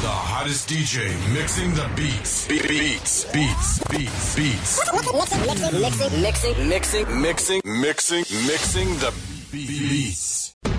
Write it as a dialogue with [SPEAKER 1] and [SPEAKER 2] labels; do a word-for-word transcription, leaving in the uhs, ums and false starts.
[SPEAKER 1] The hottest D J mixing the beats. Be- beats. Beats. Beats. Beats.
[SPEAKER 2] Mixing, mixing, mixing, mixing,
[SPEAKER 1] Mixing. Mixing. Mixing the beats.